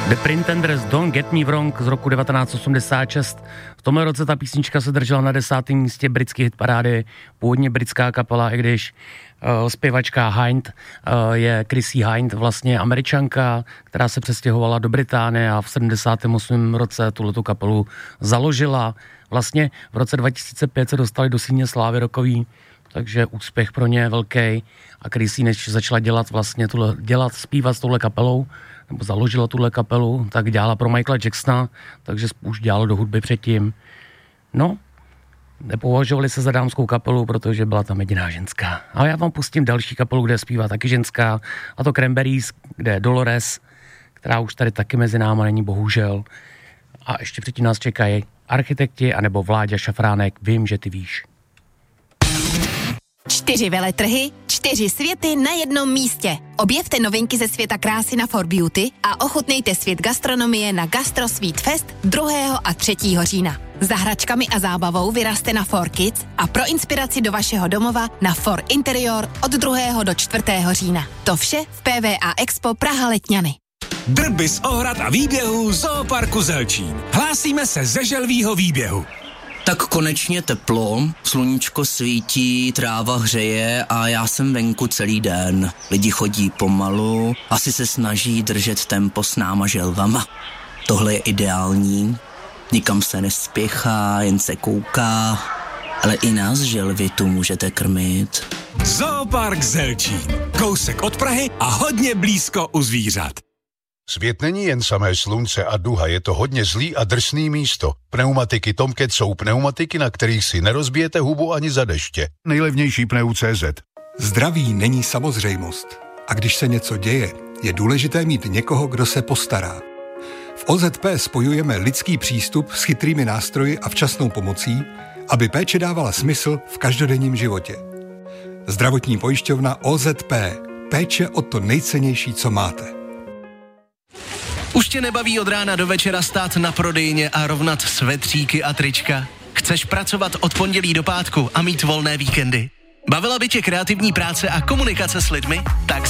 The Pretenders Don't Get Me Wrong z roku 1986. V tomhle roce ta písnička se držela na 10. místě britské hitparády. Původně britská kapela, i když zpěvačka Hind je Chrissie Hind, vlastně Američanka, která se přestěhovala do Británie a v 78. roce tuhletu kapelu založila. Vlastně v roce 2005 se dostali do síně slávy rockový, takže úspěch pro ně velký. A Chrissie, než začala zpívat s touhle kapelou, nebo založila tuhle kapelu, tak dělala pro Michaela Jacksona, takže už dělala do hudby předtím. No, nepovažovali se za dámskou kapelu, protože byla tam jediná ženská. Ale já vám pustím další kapelu, kde zpívá taky ženská, a to Cranberries, kde je Dolores, která už tady taky mezi náma není, bohužel. A ještě předtím nás čekají Architekti anebo Vláďa Šafránek, Vím, že ty víš. 4 veletrhy, 4 světy na jednom místě. Objevte novinky ze světa krásy na For Beauty a ochutnejte svět gastronomie na Gastro Sweet Fest 2. a 3. října. Za hračkami a zábavou vyrazte na For Kids a pro inspiraci do vašeho domova na For Interior od 2. do 4. října. To vše v PVA Expo Praha Letňany. Drby z ohrad a výběhů Zooparku Zelčín. Hlásíme se ze želvího výběhu. Tak konečně teplo, sluníčko svítí, tráva hřeje a já jsem venku celý den. Lidi chodí pomalu, asi se snaží držet tempo s náma želvama. Tohle je ideální, nikam se nespěchá, jen se kouká, ale i nás želvy tu můžete krmit. Zoopark Zelčín, kousek od Prahy a hodně blízko u zvířat. Svět není jen samé slunce a duha, je to hodně zlý a drsný místo. Pneumatiky Tomcat jsou pneumatiky, na kterých si nerozbijete hubu ani za deště. Nejlevnější Pneu.cz. Zdraví není samozřejmost. A když se něco děje, je důležité mít někoho, kdo se postará. V OZP spojujeme lidský přístup s chytrými nástroji a včasnou pomocí, aby péče dávala smysl v každodenním životě. Zdravotní pojišťovna OZP. Péče o to nejcennější, co máte. Už tě nebaví od rána do večera stát na prodejně a rovnat svetříky a trička? Chceš pracovat od pondělí do pátku a mít volné víkendy? Bavila by tě kreativní práce a komunikace s lidmi? Tak